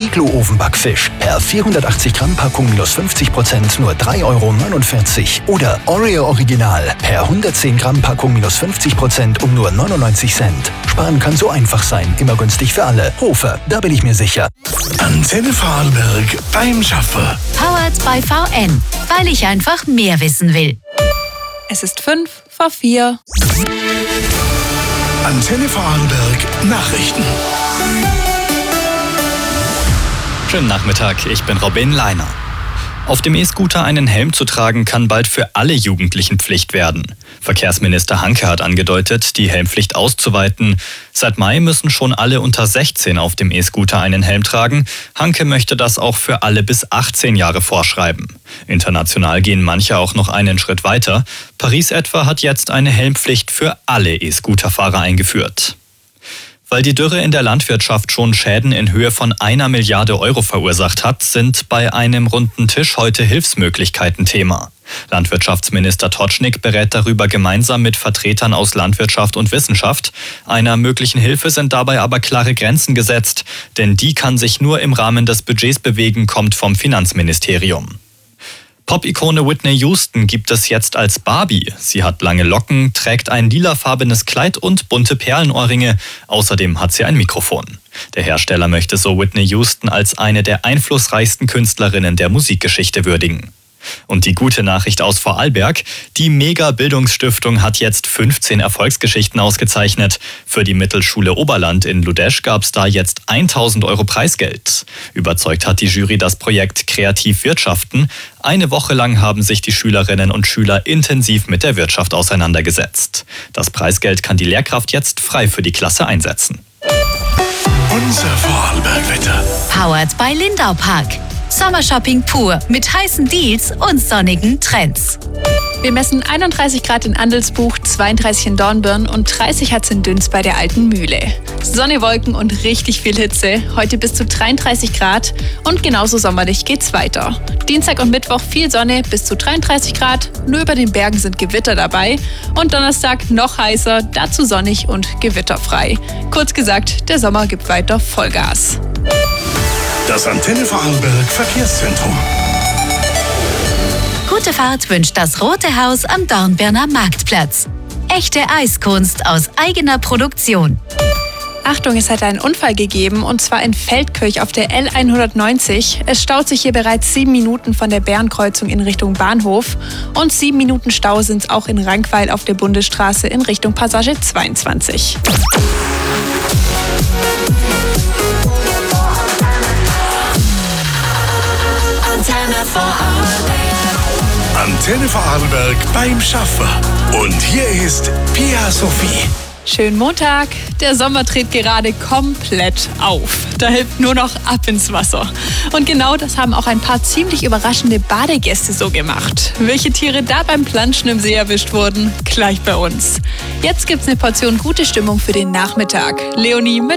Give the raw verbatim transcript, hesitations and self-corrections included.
Iglo-Ofenbackfisch per vierhundertachtzig Gramm Packung minus fünfzig Prozent nur drei Euro neunundvierzig. Oder Oreo Original per hundertzehn Gramm Packung minus fünfzig Prozent um nur neunundneunzig Cent. Sparen kann so einfach sein, immer günstig für alle. Hofer, da bin ich mir sicher. Antenne Vorarlberg beim Schaffer. Powered by V N, weil ich einfach mehr wissen will. Es ist fünf vor vier. Antenne Vorarlberg Nachrichten. Schönen Nachmittag, ich bin Robin Leiner. Auf dem E-Scooter einen Helm zu tragen, kann bald für alle Jugendlichen Pflicht werden. Verkehrsminister Hanke hat angedeutet, die Helmpflicht auszuweiten. Seit Mai müssen schon alle unter sechzehn auf dem E-Scooter einen Helm tragen. Hanke möchte das auch für alle bis achtzehn Jahre vorschreiben. International gehen manche auch noch einen Schritt weiter. Paris etwa hat jetzt eine Helmpflicht für alle E-Scooterfahrer eingeführt. Weil die Dürre in der Landwirtschaft schon Schäden in Höhe von einer Milliarde Euro verursacht hat, sind bei einem runden Tisch heute Hilfsmöglichkeiten Thema. Landwirtschaftsminister Totschnig berät darüber gemeinsam mit Vertretern aus Landwirtschaft und Wissenschaft. Einer möglichen Hilfe sind dabei aber klare Grenzen gesetzt, denn die kann sich nur im Rahmen des Budgets bewegen, kommt vom Finanzministerium. Pop-Ikone Whitney Houston gibt es jetzt als Barbie. Sie hat lange Locken, trägt ein lilafarbenes Kleid und bunte Perlenohrringe. Außerdem hat sie ein Mikrofon. Der Hersteller möchte so Whitney Houston als eine der einflussreichsten Künstlerinnen der Musikgeschichte würdigen. Und die gute Nachricht aus Vorarlberg: Die Mega-Bildungsstiftung hat jetzt fünfzehn Erfolgsgeschichten ausgezeichnet. Für die Mittelschule Oberland in Ludesch gab es da jetzt tausend Euro Preisgeld. Überzeugt hat die Jury das Projekt Kreativ Wirtschaften. Eine Woche lang haben sich die Schülerinnen und Schüler intensiv mit der Wirtschaft auseinandergesetzt. Das Preisgeld kann die Lehrkraft jetzt frei für die Klasse einsetzen. Unser Vorarlbergwetter. Powered by Lindau Park. Sommershopping pur mit heißen Deals und sonnigen Trends. Wir messen einunddreißig Grad in Andelsbuch, zweiunddreißig in Dornbirn und dreißig hat's in Düns bei der Alten Mühle. Sonne, Wolken und richtig viel Hitze. Heute bis zu dreiunddreißig Grad und genauso sommerlich geht's weiter. Dienstag und Mittwoch viel Sonne bis zu dreiunddreißig Grad. Nur über den Bergen sind Gewitter dabei. Und Donnerstag noch heißer, dazu sonnig und gewitterfrei. Kurz gesagt, der Sommer gibt weiter Vollgas. Das Antenne Vorarlberg Verkehrszentrum. Gute Fahrt wünscht das Rote Haus am Dornbirner Marktplatz. Echte Eiskunst aus eigener Produktion. Achtung, es hat einen Unfall gegeben, und zwar in Feldkirch auf der L hundertneunzig. Es staut sich hier bereits sieben Minuten von der Bärenkreuzung in Richtung Bahnhof. Und sieben Minuten Stau sind es auch in Rankweil auf der Bundesstraße in Richtung Passage zweiundzwanzig. Antenne Vorarlberg. Antenne Vorarlberg beim Schaffer. Und hier ist Pia Sophie. Schönen Montag. Der Sommer tritt gerade komplett auf. Da hilft nur noch ab ins Wasser. Und genau das haben auch ein paar ziemlich überraschende Badegäste so gemacht. Welche Tiere da beim Planschen im See erwischt wurden, gleich bei uns. Jetzt gibt's eine Portion gute Stimmung für den Nachmittag. Leonie mit